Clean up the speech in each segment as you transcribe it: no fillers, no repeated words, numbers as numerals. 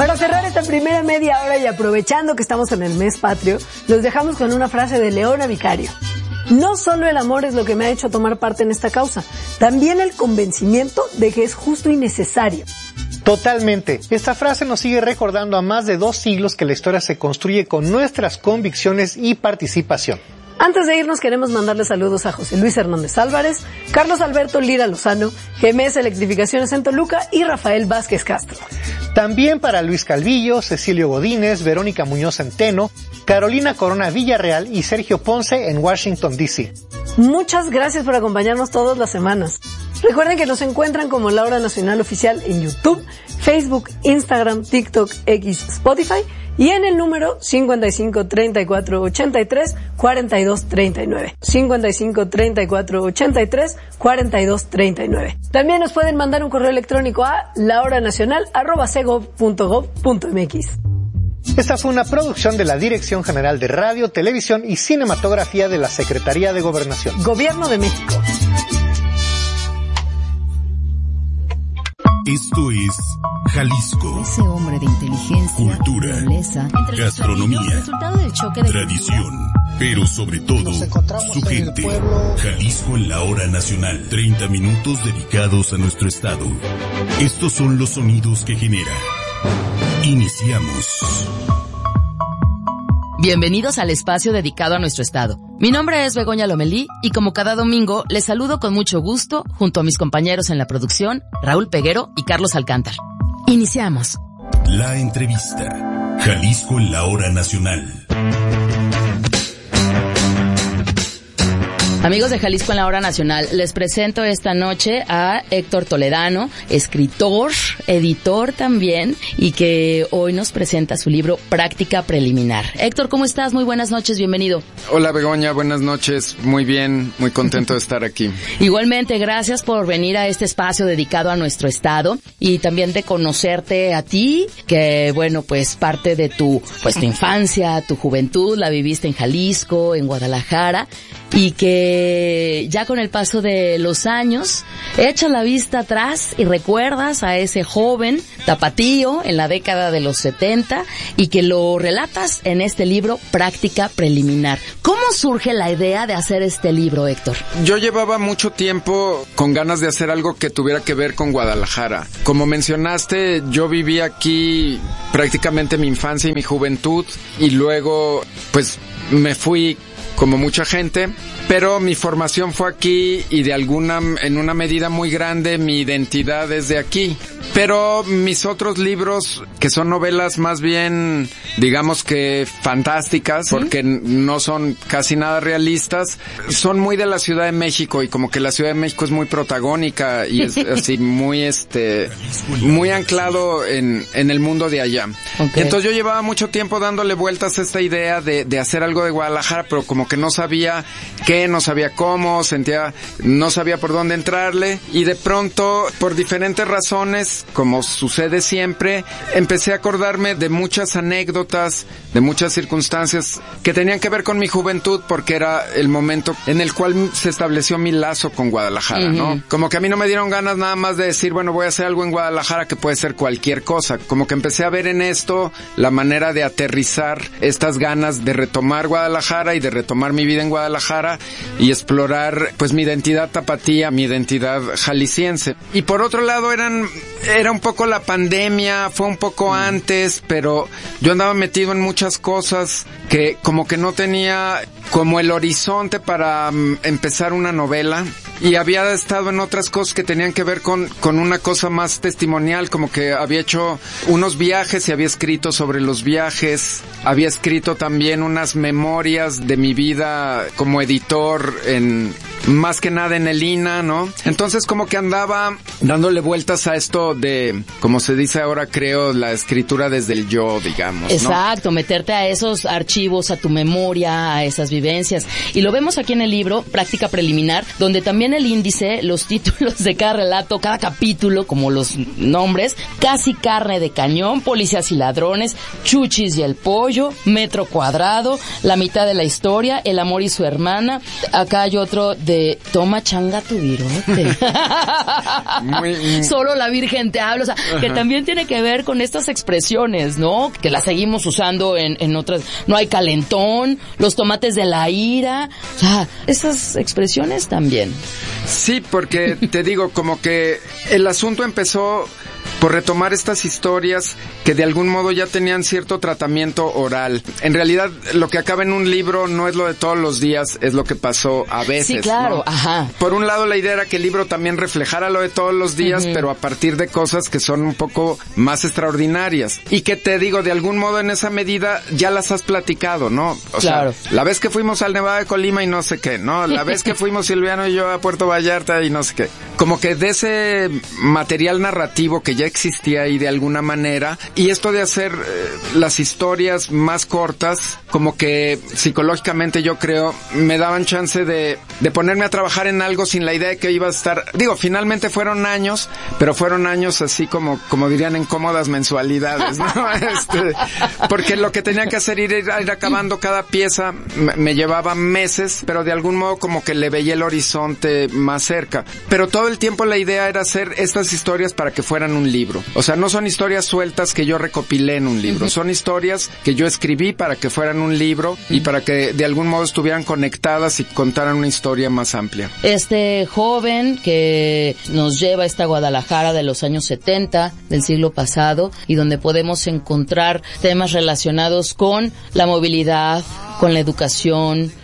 Para cerrar esta primera media hora y aprovechando que estamos en el mes patrio, los dejamos con una frase de Leona Vicario. No solo el amor es lo que me ha hecho tomar parte en esta causa, también el convencimiento de que es justo y necesario. Totalmente. Esta frase nos sigue recordando a más de 2 siglos que la historia se construye con nuestras convicciones y participación. Antes de irnos queremos mandarle saludos a José Luis Hernández Álvarez, Carlos Alberto Lira Lozano, GMS Electrificaciones en Toluca y Rafael Vázquez Castro. También para Luis Calvillo, Cecilio Godínez, Verónica Muñoz Centeno, Carolina Corona Villarreal y Sergio Ponce en Washington, D.C. Muchas gracias por acompañarnos todas las semanas. Recuerden que nos encuentran como La Hora Nacional Oficial en YouTube, Facebook, Instagram, TikTok, X, Spotify y en el número 55 34 83 42 39. 55 34 83 42 39. También nos pueden mandar un correo electrónico a lahoranacional@cegov.gov.mx. Esta fue una producción de la Dirección General de Radio, Televisión y Cinematografía de la Secretaría de Gobernación. Gobierno de México. Esto es Jalisco. Ese hombre de inteligencia, cultura, nobleza, gastronomía, tradición, pero sobre todo, su gente. Jalisco en la hora nacional. 30 minutos dedicados a nuestro estado. Estos son los sonidos que genera. Iniciamos. Bienvenidos al espacio dedicado a nuestro estado. Mi nombre es Begoña Lomelí y como cada domingo les saludo con mucho gusto junto a mis compañeros en la producción, Raúl Peguero y Carlos Alcántar. Iniciamos. La entrevista. Jalisco en la hora nacional. Amigos de Jalisco en la Hora Nacional, les presento esta noche a Héctor Toledano, escritor, editor también, y que hoy nos presenta su libro Práctica Preliminar. Héctor, ¿cómo estás? Muy buenas noches, bienvenido. Hola Begoña, buenas noches, muy bien, muy contento de estar aquí. Igualmente, gracias por venir a este espacio dedicado a nuestro estado y también de conocerte a ti, que bueno, pues parte de tu infancia, tu juventud, la viviste en Jalisco, en Guadalajara, y que ya con el paso de los años echas la vista atrás y recuerdas a ese joven tapatío en la década de los 70 y que lo relatas en este libro Práctica Preliminar. ¿Cómo surge la idea de hacer este libro, Héctor? Yo llevaba mucho tiempo con ganas de hacer algo que tuviera que ver con Guadalajara. Como mencionaste, yo viví aquí prácticamente mi infancia y mi juventud y luego pues me fui como mucha gente, pero mi formación fue aquí y en una medida muy grande mi identidad es de aquí. Pero mis otros libros, que son novelas más bien, digamos que fantásticas, ¿sí? Porque no son casi nada realistas, son muy de la Ciudad de México y como que la Ciudad de México es muy protagónica y es así muy muy anclado en el mundo de allá. Okay. Entonces yo llevaba mucho tiempo dándole vueltas a esta idea de hacer algo de Guadalajara, pero como que no sabía qué, no sabía cómo, no sabía por dónde entrarle y de pronto, por diferentes razones, como sucede siempre, empecé a acordarme de muchas anécdotas, de muchas circunstancias que tenían que ver con mi juventud porque era el momento en el cual se estableció mi lazo con Guadalajara, ¿no? Como que a mí no me dieron ganas nada más de decir, bueno, voy a hacer algo en Guadalajara que puede ser cualquier cosa. Como que empecé a ver en esto la manera de aterrizar estas ganas de retomar Guadalajara y de retomar mi vida en Guadalajara y explorar pues mi identidad tapatía, mi identidad jalisciense. Y por otro lado era un poco la pandemia, fue un poco antes, pero yo andaba metido en muchas cosas que como que no tenía como el horizonte para empezar una novela y había estado en otras cosas que tenían que ver con una cosa más testimonial, como que había hecho unos viajes y había escrito sobre los viajes, había escrito también unas memorias de mi vida como editor más que nada en el INA, ¿no? Entonces como que andaba dándole vueltas a esto de, como se dice ahora, creo, la escritura desde el yo, digamos, ¿no? Exacto, meterte a esos archivos, a tu memoria, a esas vivencias. Y lo vemos aquí en el libro, Práctica Preliminar, donde también el índice, los títulos de cada relato, cada capítulo, como los nombres, Casi carne de cañón, Policías y ladrones, Chuchis y el pollo, Metro cuadrado, La mitad de la historia, El amor y su hermana. Acá hay otro de Toma changa tu virote. Solo la Virgen te habla, o sea, que también tiene que ver con estas expresiones, ¿no? Que las seguimos usando en otras, no hay calentón, los tomates de la ira, o sea, esas expresiones también. Sí, porque te digo, como que el asunto empezó por retomar estas historias que de algún modo ya tenían cierto tratamiento oral. En realidad, lo que acaba en un libro no es lo de todos los días, es lo que pasó a veces. Sí, claro, ¿no? ajá. Por un lado, la idea era que el libro también reflejara lo de todos los días, pero a partir de cosas que son un poco más extraordinarias. Y que te digo, de algún modo en esa medida ya las has platicado, ¿no? O claro. sea, la vez que fuimos al Nevado de Colima y no sé qué, ¿no? La vez que fuimos Silviano y yo a Puerto Vallarta y no sé qué. Como que de ese material narrativo que ya existía ahí de alguna manera, y esto de hacer las historias más cortas, como que psicológicamente yo creo, me daban chance de ponerme a trabajar en algo sin la idea de que iba a estar, digo, finalmente fueron años, pero fueron años así como dirían en cómodas mensualidades, ¿no? Porque lo que tenía que hacer era ir acabando cada pieza, me llevaba meses, pero de algún modo como que le veía el horizonte más cerca. Pero todo el tiempo la idea era hacer estas historias para que fueran un libro. O sea, no son historias sueltas que yo recopilé en un libro, son historias que yo escribí para que fueran un libro y para que de algún modo estuvieran conectadas y contaran una historia más amplia. Este joven que nos lleva a esta Guadalajara de los años 70 del siglo pasado y donde podemos encontrar temas relacionados con la movilidad, con la educación,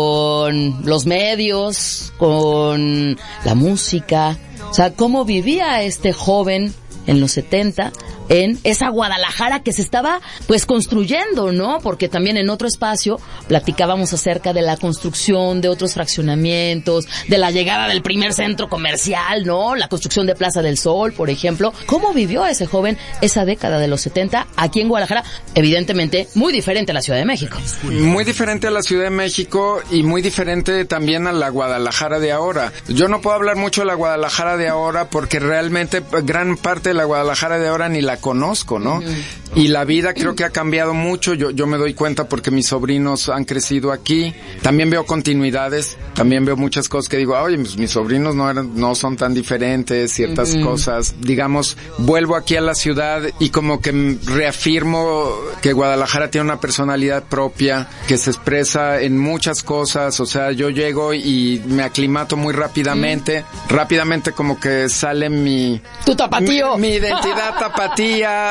con los medios, con la música. O sea, cómo vivía este joven en los 70 en esa Guadalajara que se estaba pues construyendo, ¿no? Porque también en otro espacio platicábamos acerca de la construcción de otros fraccionamientos, de la llegada del primer centro comercial, ¿no? La construcción de Plaza del Sol, por ejemplo. ¿Cómo vivió ese joven esa década de los 70 aquí en Guadalajara? Evidentemente muy diferente a la Ciudad de México. Muy diferente a la Ciudad de México y muy diferente también a la Guadalajara de ahora. Yo no puedo hablar mucho de la Guadalajara de ahora porque realmente gran parte de la Guadalajara de ahora ni la conozco, ¿no? Y la vida creo que ha cambiado mucho, yo me doy cuenta porque mis sobrinos han crecido aquí, también veo continuidades, también veo muchas cosas que digo, oye, mis sobrinos no son tan diferentes, ciertas cosas, digamos, vuelvo aquí a la ciudad y como que reafirmo que Guadalajara tiene una personalidad propia, que se expresa en muchas cosas, o sea, yo llego y me aclimato muy rápidamente, como que sale tu tapatío, mi identidad tapatía,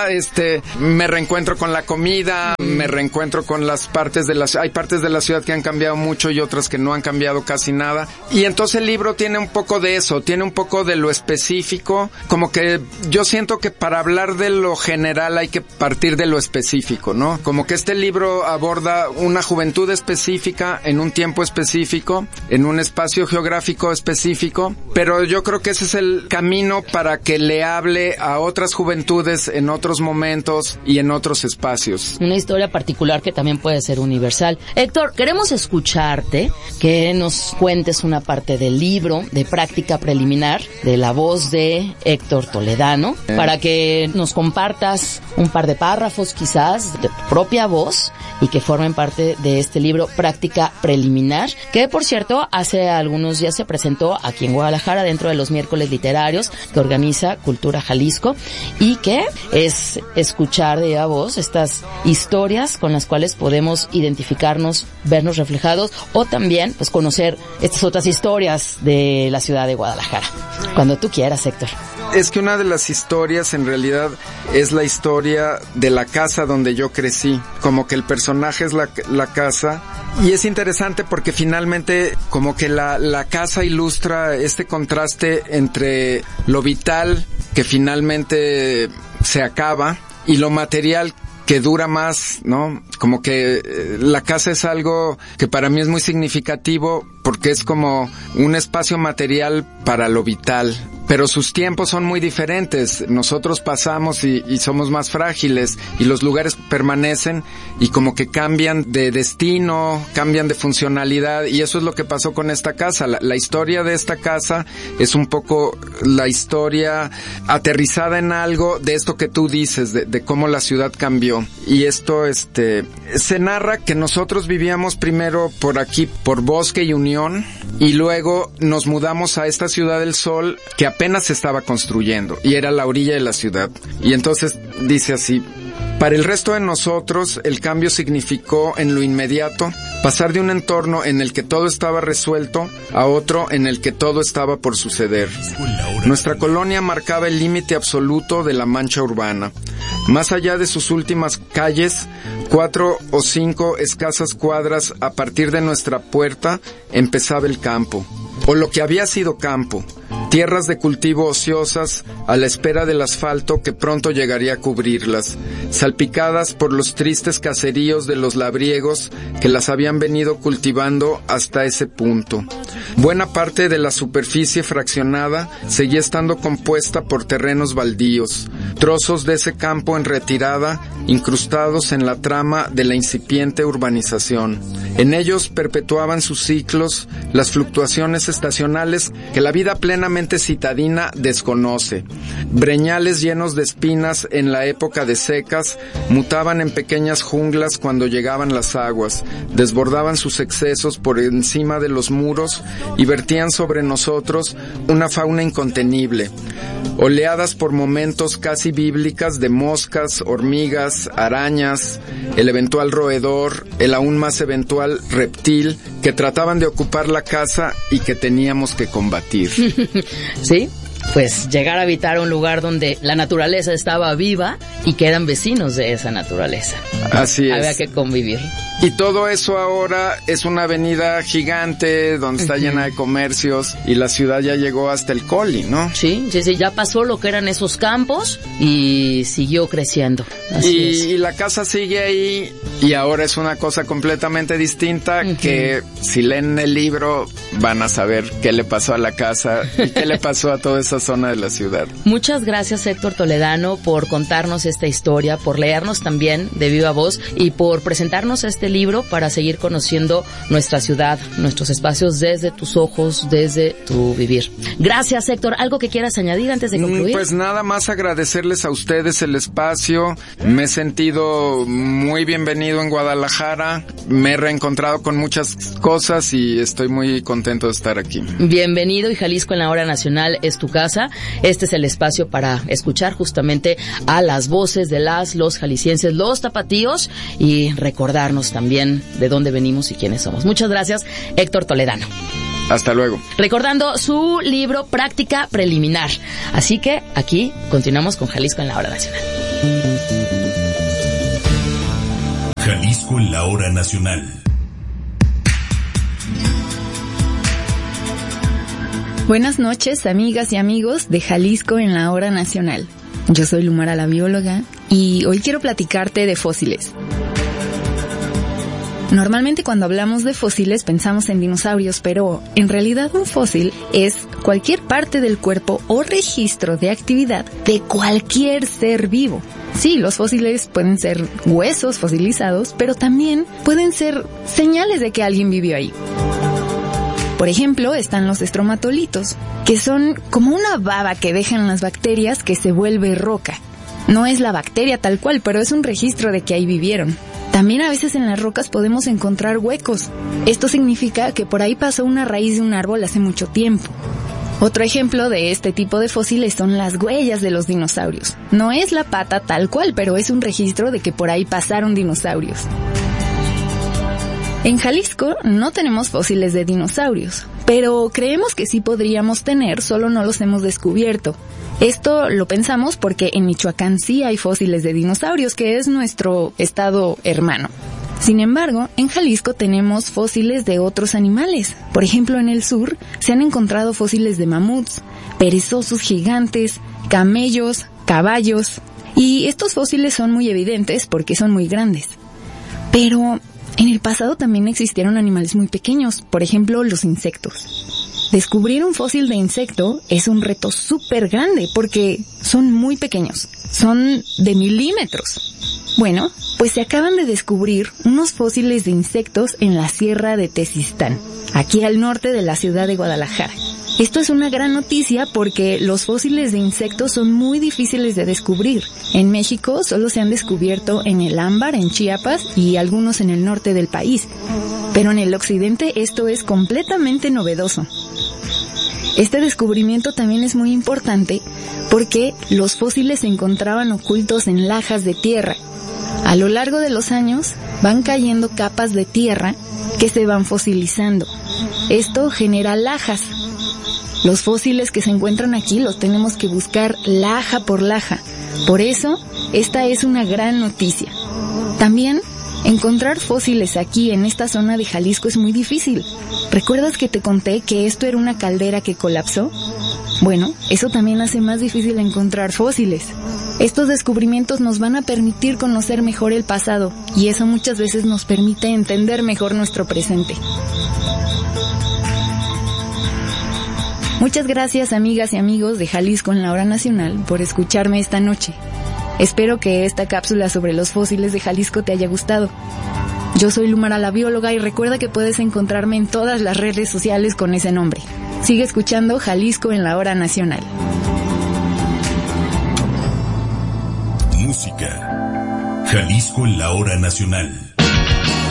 me reencuentro con la comida, me reencuentro con las partes hay partes de la ciudad que han cambiado mucho y otras que no han cambiado casi nada. Y entonces el libro tiene un poco de eso, tiene un poco de lo específico, como que yo siento que para hablar de lo general hay que partir de lo específico, ¿no? Como que este libro aborda una juventud específica en un tiempo específico, en un espacio geográfico específico, pero yo creo que ese es el camino para que le hable a otras juventudes en otros momentos y en otros espacios. Una historia particular que también puede ser universal. Héctor, queremos escucharte, que nos cuentes una parte del libro de Práctica Preliminar, de la voz de Héctor Toledano, para que nos compartas un par de párrafos quizás de tu propia voz y que formen parte de este libro Práctica Preliminar, que por cierto hace algunos días se presentó aquí en Guadalajara dentro de los miércoles literarios que organiza Cultura Jalisco y que es escuchar de viva voz estas historias con las cuales podemos identificarnos, vernos reflejados o también pues conocer estas otras historias de la ciudad de Guadalajara. Cuando tú quieras, Héctor. Es que una de las historias en realidad es la historia de la casa donde yo crecí, como que el personaje es la casa, y es interesante porque finalmente como que la casa ilustra este contraste entre lo vital que finalmente se acaba y lo material que dura más, ¿no? Como que la casa es algo que para mí es muy significativo porque es como un espacio material para lo vital. Pero sus tiempos son muy diferentes. Nosotros pasamos y somos más frágiles y los lugares permanecen y como que cambian de destino, cambian de funcionalidad y eso es lo que pasó con esta casa. La historia de esta casa es un poco la historia aterrizada en algo de esto que tú dices, de cómo la ciudad cambió. Y esto, se narra que nosotros vivíamos primero por aquí, por Bosque y Unión, y luego nos mudamos a esta Ciudad del Sol que apenas se estaba construyendo y era la orilla de la ciudad. Y entonces dice así: para el resto de nosotros, el cambio significó en lo inmediato pasar de un entorno en el que todo estaba resuelto a otro en el que todo estaba por suceder. Nuestra colonia marcaba el límite absoluto de la mancha urbana. Más allá de sus últimas calles, 4 o 5 escasas cuadras a partir de nuestra puerta, empezaba el campo, o lo que había sido campo. Tierras de cultivo ociosas a la espera del asfalto que pronto llegaría a cubrirlas, salpicadas por los tristes caseríos de los labriegos que las habían venido cultivando hasta ese punto. Buena parte de la superficie fraccionada seguía estando compuesta por terrenos baldíos, trozos de ese campo en retirada, incrustados en la trama de la incipiente urbanización. En ellos perpetuaban sus ciclos las fluctuaciones estacionales que la vida plenamente citadina desconoce. Breñales llenos de espinas en la época de secas mutaban en pequeñas junglas cuando llegaban las aguas, desbordaban sus excesos por encima de los muros y vertían sobre nosotros una fauna incontenible. Oleadas por momentos casi bíblicas de moscas, hormigas, arañas, el eventual roedor, el aún más eventual reptil que trataban de ocupar la casa y que teníamos que combatir. Sí, pues llegar a habitar un lugar donde la naturaleza estaba viva y que eran vecinos de esa naturaleza. Así es. Había que convivir. Y todo eso ahora es una avenida gigante donde está llena de comercios y la ciudad ya llegó hasta el Coli, ¿no? Sí, ya pasó lo que eran esos campos y siguió creciendo. Y la casa sigue ahí y ahora es una cosa completamente distinta que si leen el libro van a saber qué le pasó a la casa y qué le pasó a toda esa zona de la ciudad. Muchas gracias, Héctor Toledano, por contarnos esta historia, por leernos también de viva voz y por presentarnos este libro para seguir conociendo nuestra ciudad, nuestros espacios desde tus ojos, desde tu vivir. Gracias, Héctor. ¿Algo que quieras añadir antes de concluir? Pues nada más agradecerles a ustedes el espacio. Me he sentido muy bienvenido en Guadalajara. Me he reencontrado con muchas cosas y estoy muy contento de estar aquí. Bienvenido, y Jalisco en la Hora Nacional es tu casa. Este es el espacio para escuchar justamente a las voces de los jaliscienses, los tapatíos, y recordarnos también de dónde venimos y quiénes somos. Muchas gracias, Héctor Toledano. Hasta luego. Recordando su libro Práctica Preliminar. Así que aquí continuamos con Jalisco en la Hora Nacional. Jalisco en la Hora Nacional. Buenas noches, amigas y amigos de Jalisco en la Hora Nacional. Yo soy Lumara, la bióloga, y hoy quiero platicarte de fósiles. Normalmente cuando hablamos de fósiles pensamos en dinosaurios, pero en realidad un fósil es cualquier parte del cuerpo o registro de actividad de cualquier ser vivo. Sí, los fósiles pueden ser huesos fosilizados, pero también pueden ser señales de que alguien vivió ahí. Por ejemplo, están los estromatolitos, que son como una baba que dejan las bacterias que se vuelve roca. No es la bacteria tal cual, pero es un registro de que ahí vivieron. También a veces en las rocas podemos encontrar huecos. Esto significa que por ahí pasó una raíz de un árbol hace mucho tiempo. Otro ejemplo de este tipo de fósiles son las huellas de los dinosaurios. No es la pata tal cual, pero es un registro de que por ahí pasaron dinosaurios. En Jalisco no tenemos fósiles de dinosaurios, pero creemos que sí podríamos tener, solo no los hemos descubierto. Esto lo pensamos porque en Michoacán sí hay fósiles de dinosaurios, que es nuestro estado hermano. Sin embargo, en Jalisco tenemos fósiles de otros animales. Por ejemplo, en el sur se han encontrado fósiles de mamuts, perezosos gigantes, camellos, caballos. Y estos fósiles son muy evidentes porque son muy grandes. Pero en el pasado también existieron animales muy pequeños, por ejemplo, los insectos. Descubrir un fósil de insecto es un reto súper grande porque son muy pequeños, son de milímetros. Bueno, pues se acaban de descubrir unos fósiles de insectos en la Sierra de Tezistán, aquí al norte de la ciudad de Guadalajara. Esto es una gran noticia porque los fósiles de insectos son muy difíciles de descubrir. En México solo se han descubierto en el Ámbar, en Chiapas, y algunos en el norte del país. Pero en el occidente esto es completamente novedoso. Este descubrimiento también es muy importante porque los fósiles se encontraban ocultos en lajas de tierra. A lo largo de los años van cayendo capas de tierra que se van fosilizando. Esto genera lajas. Los fósiles que se encuentran aquí los tenemos que buscar laja por laja. Por eso, esta es una gran noticia. También, encontrar fósiles aquí en esta zona de Jalisco es muy difícil. ¿Recuerdas que te conté que esto era una caldera que colapsó? Bueno, eso también hace más difícil encontrar fósiles. Estos descubrimientos nos van a permitir conocer mejor el pasado y eso muchas veces nos permite entender mejor nuestro presente. Muchas gracias, amigas y amigos de Jalisco en la Hora Nacional, por escucharme esta noche. Espero que esta cápsula sobre los fósiles de Jalisco te haya gustado. Yo soy Lumara la bióloga y recuerda que puedes encontrarme en todas las redes sociales con ese nombre. Sigue escuchando Jalisco en la Hora Nacional. Música. Jalisco en la Hora Nacional.